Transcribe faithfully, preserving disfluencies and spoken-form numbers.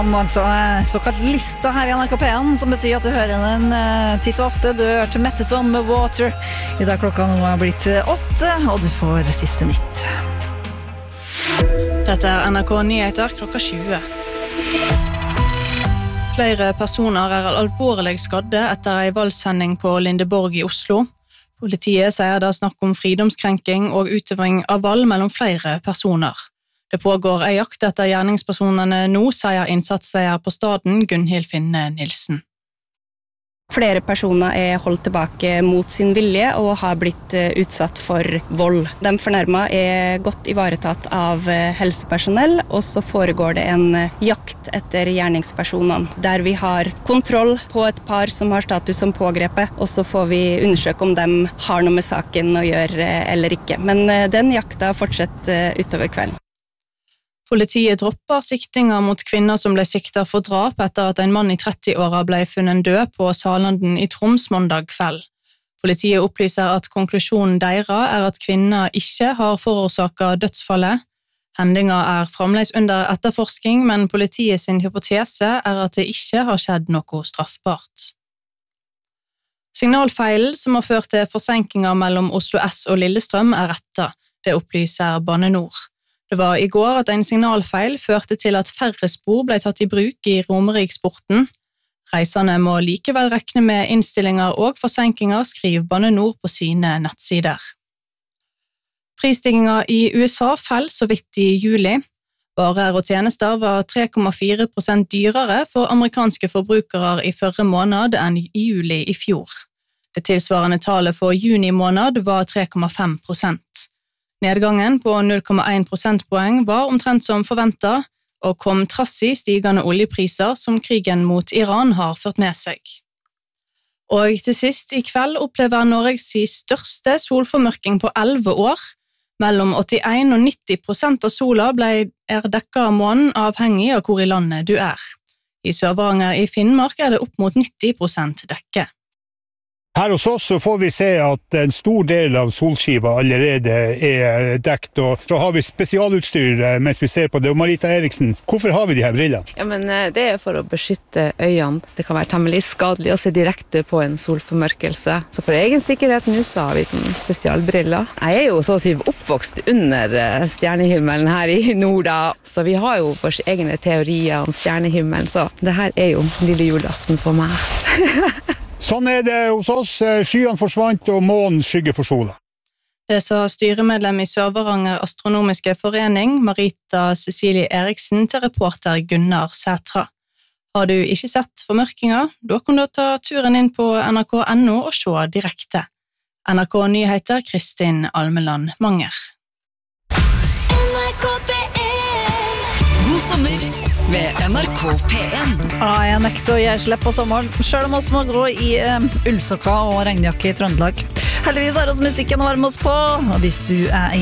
Altså såkalt lista her i N R K P en, som betyr at du hører den uh, titt og ofte. Du hørte Metteson med Water. I dag klokka nå er blitt åtte, og du får siste nytt. Dette er N R K Nyheter klokka tjue. Flere personer er alvorlig skadde etter en voldssending på Lindeborg i Oslo. Politiet sier det er snakk om fridomskrenking og utøving av vold mellom flere personer. Det pågår en jakt etter gjerningspersonene nå, sier innsatseier på staden Gunhild Finne Nilsen. Flere personer er holdt tilbake mot sin vilje og har blitt utsatt for vold. De fornærmede er godt ivaretatt av helsepersonell, og så foregår det en jakt etter gjerningspersonene, der vi har kontroll på et par som har status som pågrepet, og så får vi undersøke om de har noe med saken å gjøre eller ikke. Men den jakta fortsetter utover kvelden. Politiet dropper siktinger mot kvinner som ble siktet for drap etter at en mann i tretti-åra ble funnet død på Salanden i Troms mandag kveld. Politiet opplyser at konklusjonen deres er at kvinner ikke har forårsaket dødsfallet. Hendinga er fremdeles under etterforsking, men politiet sin hypotese er at det ikke har skjedd noe straffbart. Signalfeilen som har ført til forsinkinger mellom Oslo S og Lillestrøm er rettet, det opplyser Bane Nor. Det var i går at en signalfeil førte til at færre spor ble tatt i bruk i Romeriksporten. Reisende må likevel rekne med innstillinger og forsinkinger, skriver Bane Nor på sine nettsider. Prisstigningen i U S A fell så vidt i juli. Varer og tjenester var tre komma fire prosent dyrere for amerikanske forbrukere i førre måned enn i juli i fjor. Det tilsvarende tallet for juni måned var tre komma fem prosent. Nedgangen på null komma en prosentpoeng var omtrent som forventet, og kom trass i stigende oljepriser som krigen mot Iran har ført med seg. Og til sist i kveld opplever Norges største solformørking på elleve år. Mellom åttien og nitti prosent av sola ble er dekket av månen avhengig av hvor i landet du er. I Sør-Varanger i Finnmark er det opp mot nitti prosent dekke. Her hos oss så får vi se at en stor del av solskiva allerede er dekt, og så har vi spesialutstyr mens vi ser på det. Og Marita Eriksen, hvorfor har vi de her brillene? Ja, men det er for å beskytte øynene. Det kan være temmelig skadelig å se direkte på en solformørkelse. Så for egen sikkerhet nå så har vi sånne spesialbriller. Jeg er jo så å si oppvokst under stjernehimmelen her i nord, da. Så vi har jo våre egne teorier om stjernehimmelen, så det her er jo lille julaften for meg. Sånn er det hos oss. Skyene forsvant, og månen skygger for sola. Det sa styremedlem i Sør-Varanger Astronomiske Forening, Marita Cecilie Eriksen, til reporter Gunnar Sætra. Har du ikke sett formørkinga? Da kan du ta turen inn på N R K punktum N O og se direkte. N R K Nyheter, Kristin Almeland Manger. N R K P en. God sommer med N R K P en. Ja, jeg nekter å gjøre slipp på sommeren, selv om oss må gå i um, ullsokker og regnjakke i Trøndelag. Heldigvis har oss musikken å varme oss på, og hvis du er i